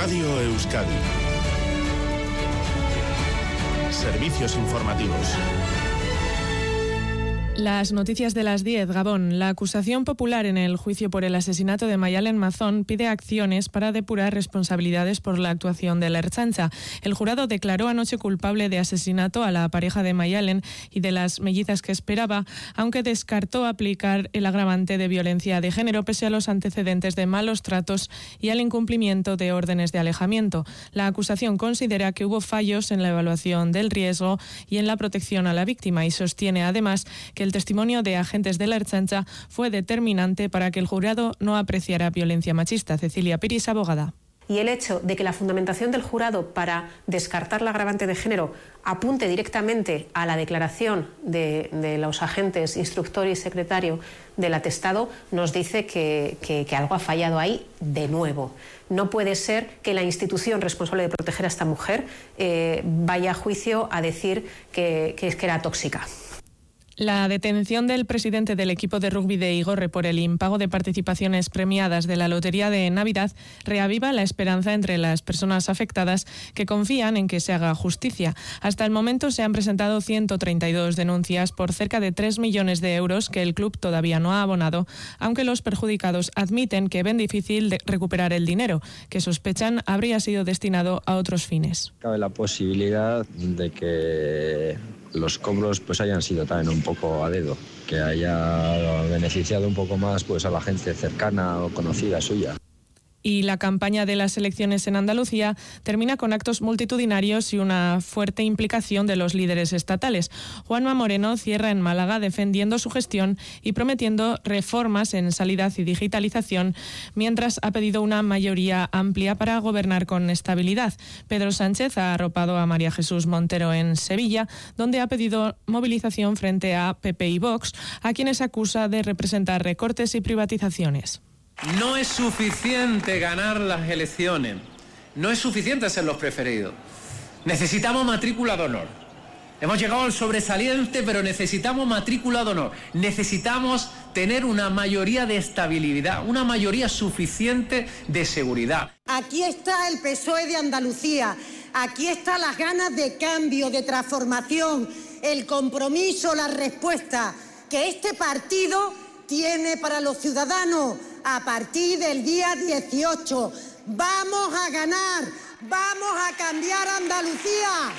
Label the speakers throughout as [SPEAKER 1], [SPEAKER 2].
[SPEAKER 1] Radio Euskadi. Servicios informativos.
[SPEAKER 2] Las noticias de las 10, Gabón. La acusación popular en el juicio por el asesinato de Maialen Mazón pide acciones para depurar responsabilidades por la actuación de la Ertzaintza. El jurado declaró anoche culpable de asesinato a la pareja de Maialen y de las mellizas que esperaba, aunque descartó aplicar el agravante de violencia de género pese a los antecedentes de malos tratos y al incumplimiento de órdenes de alejamiento. La acusación considera que hubo fallos en la evaluación del riesgo y en la protección a la víctima y sostiene además que el testimonio de agentes de la Ertzaintza fue determinante para que el jurado no apreciara violencia machista. Cecilia Piris, abogada.
[SPEAKER 3] Y el hecho de que la fundamentación del jurado para descartar la agravante de género apunte directamente a la declaración de los agentes instructor y secretario del atestado nos dice que algo ha fallado ahí de nuevo. No puede ser que la institución responsable de proteger a esta mujer vaya a juicio a decir que era tóxica.
[SPEAKER 2] La detención del presidente del equipo de rugby de Igorre por el impago de participaciones premiadas de la Lotería de Navidad reaviva la esperanza entre las personas afectadas que confían en que se haga justicia. Hasta el momento se han presentado 132 denuncias por cerca de 3 millones de euros que el club todavía no ha abonado, aunque los perjudicados admiten que ven difícil recuperar el dinero, que sospechan habría sido destinado a otros fines.
[SPEAKER 4] Cabe la posibilidad de que los cobros pues hayan sido también un poco a dedo, que haya beneficiado un poco más pues a la gente cercana o conocida suya.
[SPEAKER 2] Y la campaña de las elecciones en Andalucía termina con actos multitudinarios y una fuerte implicación de los líderes estatales. Juanma Moreno cierra en Málaga defendiendo su gestión y prometiendo reformas en sanidad y digitalización, mientras ha pedido una mayoría amplia para gobernar con estabilidad. Pedro Sánchez ha arropado a María Jesús Montero en Sevilla, donde ha pedido movilización frente a PP y Vox, a quienes acusa de representar recortes y privatizaciones.
[SPEAKER 5] No es suficiente ganar las elecciones, no es suficiente ser los preferidos. Necesitamos matrícula de honor. Hemos llegado al sobresaliente, pero necesitamos matrícula de honor. Necesitamos tener una mayoría de estabilidad, una mayoría suficiente de seguridad.
[SPEAKER 6] Aquí está el PSOE de Andalucía, aquí están las ganas de cambio, de transformación, el compromiso, la respuesta que este partido tiene para los ciudadanos. A partir del día 18 vamos a ganar, vamos a cambiar Andalucía.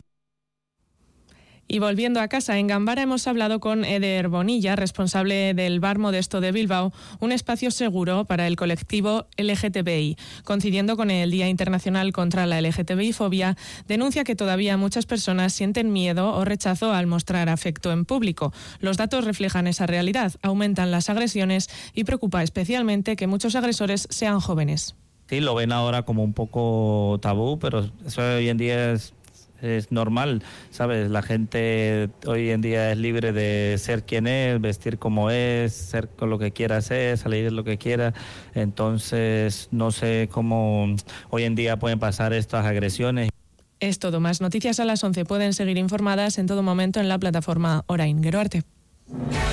[SPEAKER 2] Y volviendo a casa, en Gambara hemos hablado con Eder Bonilla, responsable del Bar Modesto de Bilbao, un espacio seguro para el colectivo LGTBI. Coincidiendo con el Día Internacional contra la LGTBI-fobia, denuncia que todavía muchas personas sienten miedo o rechazo al mostrar afecto en público. Los datos reflejan esa realidad, aumentan las agresiones y preocupa especialmente que muchos agresores sean jóvenes.
[SPEAKER 7] Sí, lo ven ahora como un poco tabú, pero eso hoy en día es normal, ¿sabes? La gente hoy en día es libre de ser quien es, vestir como es, ser con lo que quiera hacer, salir lo que quiera. Entonces, no sé cómo hoy en día pueden pasar estas agresiones.
[SPEAKER 2] Es todo. Más noticias a las 11. Pueden seguir informadas en todo momento en la plataforma Orain. Gero arte.